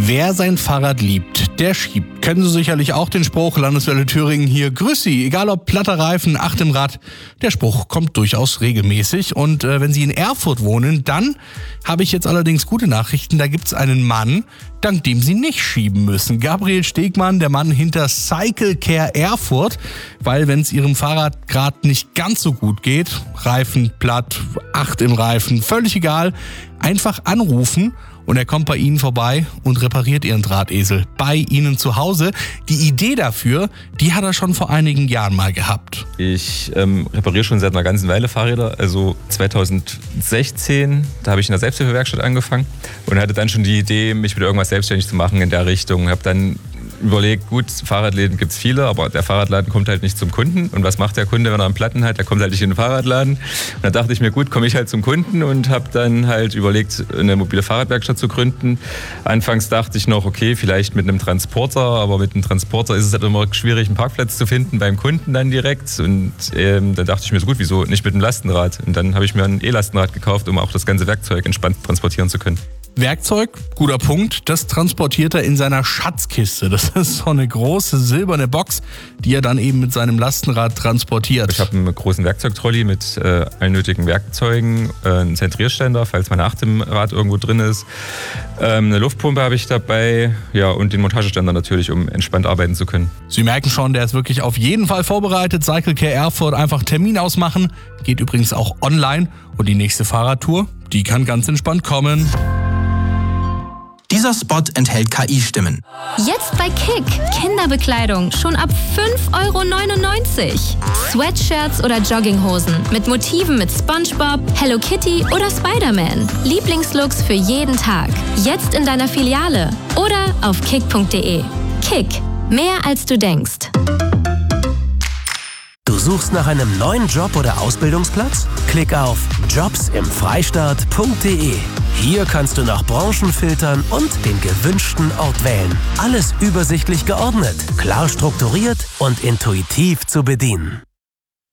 Wer sein Fahrrad liebt, der schiebt. Kennen Sie sicherlich auch den Spruch, Landeswelle Thüringen hier, grüß Sie, egal ob platter Reifen, 8 im Rad. Der Spruch kommt durchaus regelmäßig und wenn Sie in Erfurt wohnen, dann habe ich jetzt allerdings gute Nachrichten. Da gibt's einen Mann, dank dem Sie nicht schieben müssen. Gabriel Stegmann, der Mann hinter Cycle Care Erfurt, weil wenn es Ihrem Fahrrad gerade nicht ganz so gut geht, Reifen platt, 8 im Reifen, völlig egal, einfach anrufen. Und er kommt bei Ihnen vorbei und repariert Ihren Drahtesel bei Ihnen zu Hause. Die Idee dafür, die hat er schon vor einigen Jahren mal gehabt. Ich repariere schon seit einer ganzen Weile Fahrräder. Also 2016, da habe ich in der Selbsthilfewerkstatt angefangen und hatte dann schon die Idee, mich mit irgendwas selbstständig zu machen in der Richtung. Habe dann überlegt, gut, Fahrradläden gibt es viele, aber der Fahrradladen kommt halt nicht zum Kunden. Und was macht der Kunde, wenn er einen Platten hat? Der kommt halt nicht in den Fahrradladen. Und da dachte ich mir, gut, komme ich halt zum Kunden und habe dann halt überlegt, eine mobile Fahrradwerkstatt zu gründen. Anfangs dachte ich noch, okay, vielleicht mit einem Transporter, aber mit einem Transporter ist es halt immer schwierig, einen Parkplatz zu finden beim Kunden dann direkt. Und dann dachte ich mir so, gut, wieso nicht mit einem Lastenrad? Und dann habe ich mir ein E-Lastenrad gekauft, um auch das ganze Werkzeug entspannt transportieren zu können. Werkzeug, guter Punkt, das transportiert er in seiner Schatzkiste. Das ist so eine große silberne Box, die er dann eben mit seinem Lastenrad transportiert. Ich habe einen großen Werkzeugtrolley mit allen nötigen Werkzeugen, einen Zentrierständer, falls meine 8 im Rad irgendwo drin ist, eine Luftpumpe habe ich dabei, ja, und den Montageständer natürlich, um entspannt arbeiten zu können. Sie merken schon, der ist wirklich auf jeden Fall vorbereitet. Cycle Care Erfurt, einfach Termin ausmachen, geht übrigens auch online und die nächste Fahrradtour, die kann ganz entspannt kommen. Dieser Spot enthält KI-Stimmen. Jetzt bei Kick. Kinderbekleidung schon ab 5,99 €. Sweatshirts oder Jogginghosen mit Motiven mit SpongeBob, Hello Kitty oder Spider-Man. Lieblingslooks für jeden Tag. Jetzt in deiner Filiale oder auf kick.de. Kick. Mehr als du denkst. Du suchst nach einem neuen Job oder Ausbildungsplatz? Klick auf jobsimfreistaat.de. Hier kannst du nach Branchen filtern und den gewünschten Ort wählen. Alles übersichtlich geordnet, klar strukturiert und intuitiv zu bedienen.